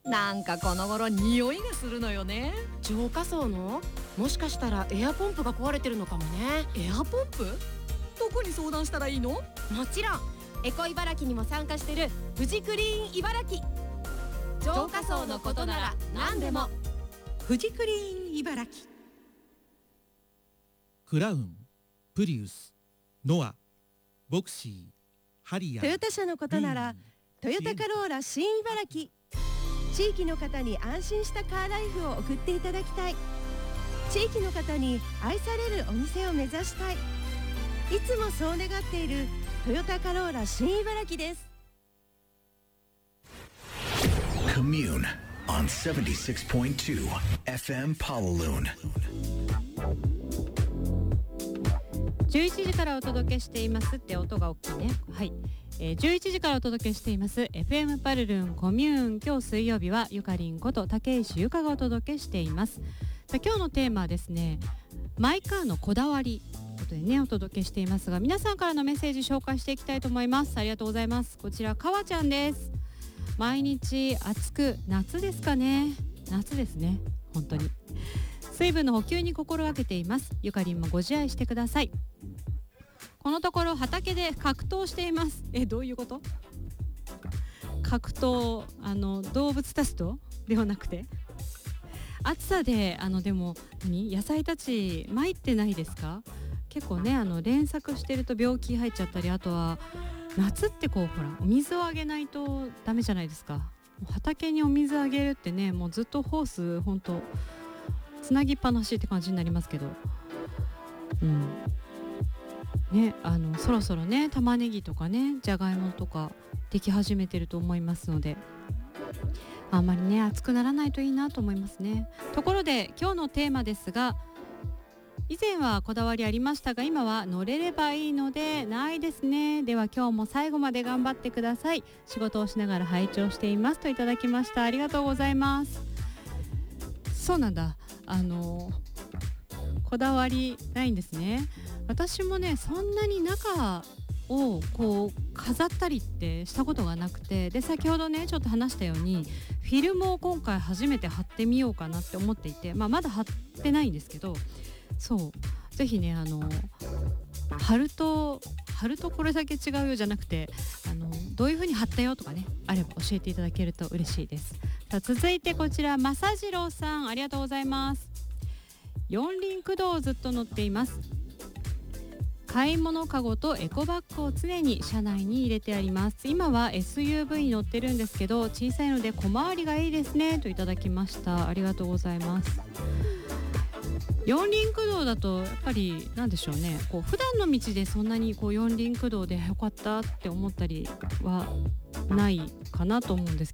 なんかこの頃匂いがするのよね。 浄化槽の？もしかしたらエアポンプが壊れてるのかもね。 エアポンプ？どこに相談したらいいの？ もちろんエコ茨城にも参加してるフジクリーン茨城。浄化槽のことなら何でも。 フジクリーン茨城。 クラウン、プリウス、ノア、ボクシー、ハリアー。 トヨタ車のことならトヨタカローラ新茨城。地域の方に安心したカーライフを送っていただきたい。地域の方に愛されるお店を目指したい。いつもそう願っているトヨタカローラ新茨城です。 Commune on 76.2 FM Pawaloon。 11時からお届けしていますって音が大きいね。はい、11時からお届けしています FM パルルーンコミューン。今日水曜日はゆかりんこと竹石ゆかがお届けしています。今日のテーマはですね、マイカーのこだわりということでねお届けしていますが、皆さんからのメッセージ紹介していきたいと思います。ありがとうございます。こちらかわちゃんです。毎日暑く、夏ですかね。夏ですね、本当に水分の補給に心がけています。ゆかりんもご自愛してください。このところ畑で格闘しています。どういうこと？格闘、動物たちとではなくて、暑さででも野菜たち参ってないですか？結構ね連作してると病気入っちゃったり、あとは夏ってこうほらお水をあげないとダメじゃないですか。畑にお水あげるってね、もうずっとホースほんとつなぎっぱなしって感じになりますけど、ね、そろそろね玉ねぎとかねじゃがいもとかでき始めてると思いますので、あんまりね暑くならないといいなと思いますね。ところで今日のテーマですが、以前はこだわりありましたが今は乗れればいいのでないですね。では今日も最後まで頑張ってください。仕事をしながら拝聴していますといただきました。ありがとうございます。そうなんだ、こだわりないんですね。私もねそんなに中をこう飾ったりってしたことがなくて、で先ほどねちょっと話したようにフィルムを今回初めて貼ってみようかなって思っていて、まだ貼ってないんですけど、そうぜひね貼るとこれだけ違うよじゃなくてどういう風に貼ったよとかねあれば教えていただけると嬉しいです。さあ続いてこちらまさじろうさん、ありがとうございます。四輪駆動をずっと乗っています。買い物かごとエコバッグを常に車内に入れてあります。今は SUV に乗ってるんですけど小さいので小回りがいいですねといただきました。ありがとうございます。四輪駆動だとやっぱりなんでしょうね、こう普段の道でそんなにこう四輪駆動でよかったって思ったりはないかなと思うんです